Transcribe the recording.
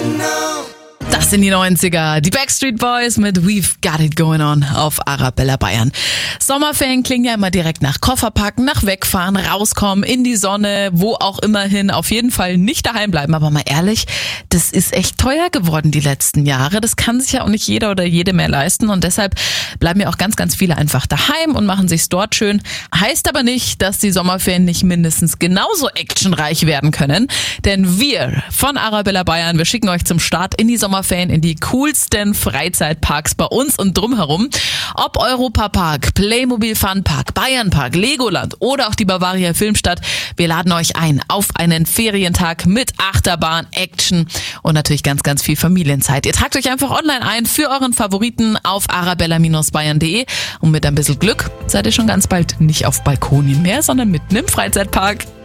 Das sind die 90er. Die Backstreet Boys mit We've Got It Going On auf Arabella Bayern. Sommerferien klingen ja immer direkt nach Kofferpacken, nach Wegfahren, rauskommen, in die Sonne, wo auch immer hin. Auf jeden Fall nicht daheim bleiben. Aber mal ehrlich, das ist echt teuer geworden die letzten Jahre. Das kann sich ja auch nicht jeder oder jede mehr leisten. Und deshalb bleiben ja auch ganz, ganz viele einfach daheim und machen sich's dort schön. Heißt aber nicht, dass die Sommerferien nicht mindestens genauso actionreich werden können. Denn wir von Arabella Bayern, wir schicken euch zum Start in die Sommerferien in die coolsten Freizeitparks bei uns und drumherum. Ob Europapark, Playmobil Funpark, Bayernpark, Legoland oder auch die Bavaria Filmstadt. Wir laden euch ein auf einen Ferientag mit Achterbahn, Action und natürlich ganz, ganz viel Familienzeit. Ihr tragt euch einfach online ein für euren Favoriten auf arabella-bayern.de und mit ein bisschen Glück seid ihr schon ganz bald nicht auf Balkonien mehr, sondern mitten im Freizeitpark.